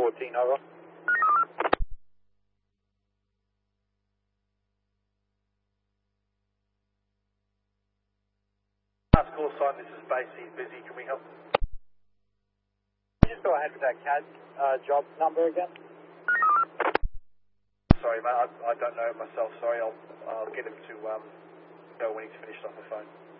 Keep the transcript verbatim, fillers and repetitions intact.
fourteen, over. Last call sign, this is base, he's busy, can we help? Can you just go ahead with that C A D uh, job number again? Sorry mate, I, I don't know it myself, sorry, I'll, I'll get him to um, go when he's finished on the phone.